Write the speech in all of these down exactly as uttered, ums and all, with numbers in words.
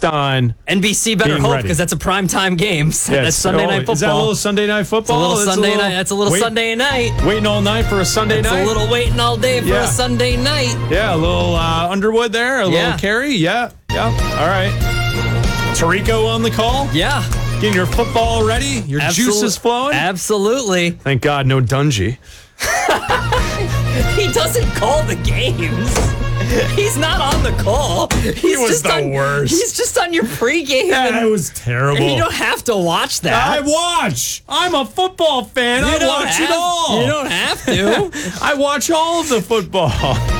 focused on N B C better being hope ready. because that's a primetime game. Yes. That's Sunday Oh, night football. Is that a little Sunday night football? It's a little That's Sunday night. That's a little wait- Sunday night. Waiting all night for a Sunday It's night. a little waiting all day for Yeah. a Sunday night. Yeah, a little uh, Underwood there, a Yeah. little Carey. Yeah, yeah. All right. Tarico on the call. Yeah. Getting your football ready. Your Absol- juices flowing. Absolutely. Thank God, no Dungy. He doesn't call the games. He's not on the call. He's was just the on, worst. He's just on your pregame. That and, was terrible. and you don't have to watch that. I watch. I'm a football fan. You I don't watch have- it all. You don't have to. I watch all of the football.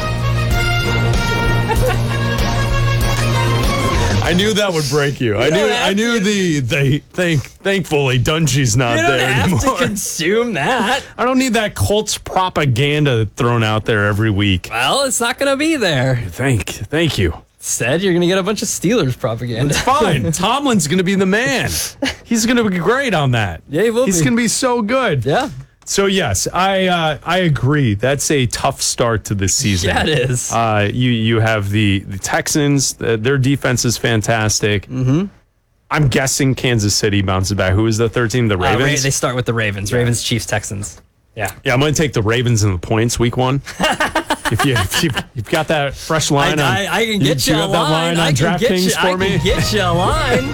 I knew that would break you. I You knew. don't have I knew to. the. They thank. Thankfully, Dungy's not You don't there have anymore. to consume that. I don't need that Colts propaganda thrown out there every week. Well, it's not going to be there. Thank. Thank you. Instead, you're going to get a bunch of Steelers propaganda. Fine. Tomlin's going to be the man. He's going to be great on that. Yeah, he will He's be. going to be so good. Yeah. So yes, I uh, I agree. That's a tough start to this season. Yeah, it is. Uh, you you have the the Texans. Uh, their defense is fantastic. Mm-hmm. I'm guessing Kansas City bounces back. Who is the third team? The Uh, Ra- Ravens. they start with the Ravens. Ravens, Chiefs, Texans. Yeah. yeah, I'm going to take the Ravens in the points week one. if you if you've, you've got that fresh I, line, on, I, I can get you, you, you a have that line. line I on can get DraftKings you, for I me. can get you a line.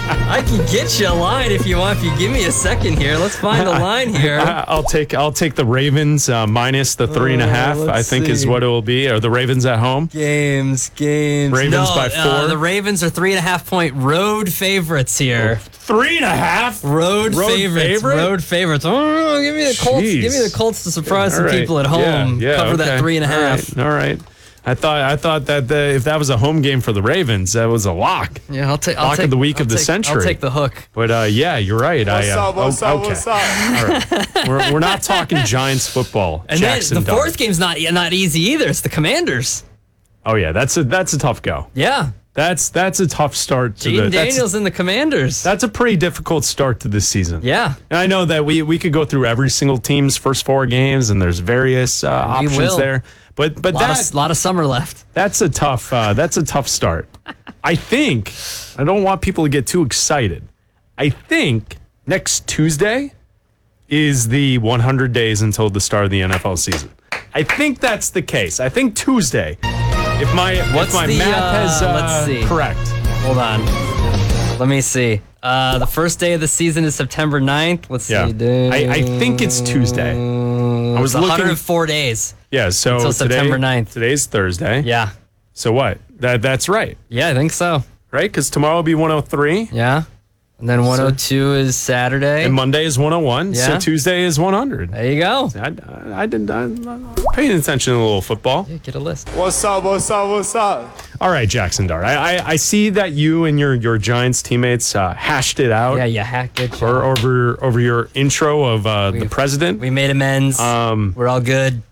I can get you a line if you want. If you give me a second here, let's find a line here. I- I'll take I'll take the Ravens uh, minus the three and a Uh, half. let's I think is see. what it will be. Are the Ravens at home? Games, games. Ravens no, by Uh, four? the Ravens are three and a half point road favorites here. Three and a half. Road, Road favorites. favorite? Road favorites. Oh, give me the Colts. Jeez. Give me the Colts to surprise some All right. people at home. Yeah, yeah, Cover okay. that three and a All half. right. All right. I thought I thought that the, if that was a home game for the Ravens, that was a lock. Yeah, I'll take. I'll Lock of take the week I'll of the take- century. I'll take the hook. But uh, yeah, you're right. What's I, uh, up, what's oh, up, okay. what's up? All right. We're, we're not talking Giants football. And Jackson then the Dart. fourth game's not not easy either. It's the Commanders. Oh yeah, that's a that's a tough go. Yeah, That's that's a tough start to the. Jaden That's, Daniels and the Commanders. that's a pretty difficult start to this season. Yeah, And I know that we we could go through every single team's first four games, and there's various uh, We options will. there. But but a lot, that of, lot of summer left. That's a tough. Uh, that's a tough start. I think. I don't want people to get too excited. I think next Tuesday is the one hundred days until the start of the N F L season. I think that's the case. I think Tuesday. If my What's if my the, math uh, has uh, let's see. correct. Hold on. Let me see. Uh, the first day of the season is September ninth. Let's Yeah. see. I, I think it's Tuesday. I was It's one looking. hundred four days. Yeah. So until today, September ninth. Today's Thursday. Yeah. So what? That that's right. Yeah, I think so. Right? Because tomorrow will be one oh three. Yeah. And then one oh two is Saturday. And Monday is one oh one. So Yeah. Tuesday is one hundred. There you go. I, I, I didn't. I'm paying attention to a little football. Yeah, get a list. What's up, what's up, what's up? All right, Jackson Dart. I, I, I see that you and your, your Giants teammates uh, hashed it out Yeah, yeah, hack it. or, over over your intro of uh, the president. We made amends. Um, We're all good.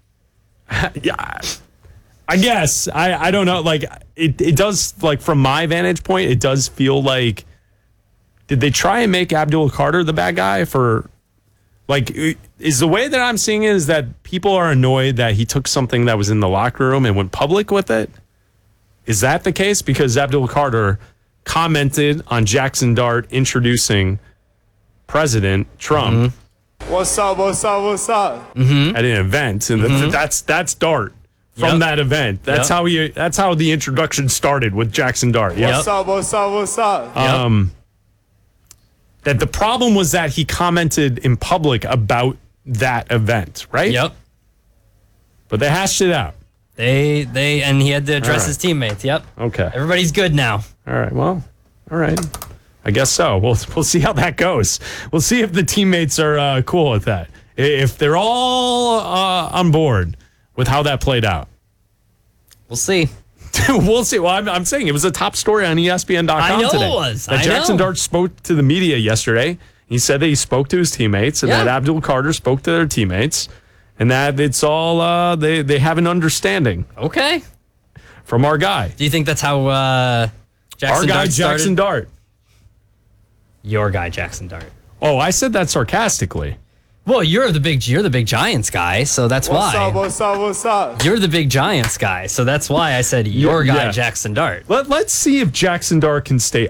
yeah, I guess I, I don't know. Like it, it does. Like from my vantage point, it does feel like. Did they try and make Abdul Carter the bad guy for? Like, is the way that I'm seeing it is that people are annoyed that he took something that was in the locker room and went public with it? Is that the case? Because Abdul Carter commented on Jackson Dart introducing President Trump What's up, what's up, what's up? at an event, and th- that's that's Dart from Yep. that event. That's Yep. how he. That's how the introduction started with Jackson Dart. Yeah. What's up, what's up, what's up? Um, that the problem was that he commented in public about that event, right? Yep. But they hashed it out. They they and he had to address right. his teammates. Yep. Okay. Everybody's good now. All right. Well, all right. I guess so. We'll we'll see how that goes. We'll see if the teammates are uh, cool with that. I- If they're all uh, on board with how that played out. We'll see. We'll see. Well, I'm, I'm saying it was a top story on E S P N dot com I know it today. was. That I Jackson know. Dart spoke to the media yesterday. He said that he spoke to his teammates and Yeah. that Abdul Carter spoke to their teammates and that it's all, uh, they, they have an understanding Okay. from our guy. Do you think that's how uh, Jackson Our guy, Dart started? Jackson Dart. Your guy, Jackson Dart. Oh, I said that sarcastically. Well, you're the big you're the big Giants guy, so that's What's why. up, what's up, what's up? You're the big Giants guy, so that's why I said your guy, Yeah. Jackson Dart. Let, let's see if Jackson Dart can stay